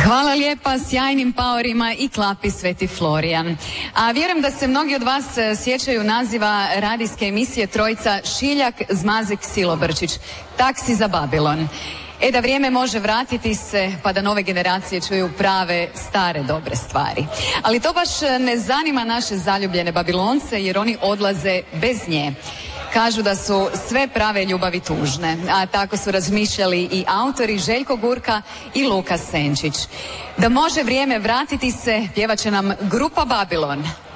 Hvala lijepa sjajnim paorima i klapi Sveti Florijan. A vjerujem da se mnogi od vas sjećaju naziva radijske emisije trojica Šiljak, Zmazek, Silobrčić. Taksi za Babilon. Da vrijeme može vratiti se pa da nove generacije čuju prave, stare, dobre stvari. Ali to baš ne zanima naše zaljubljene Babilonce jer oni odlaze bez nje. Kažu da su sve prave ljubavi tužne, a tako su razmišljali i autori Željko Gurka i Luka Senčić. Da može vrijeme vratiti se, pjevat će nam grupa Babilon.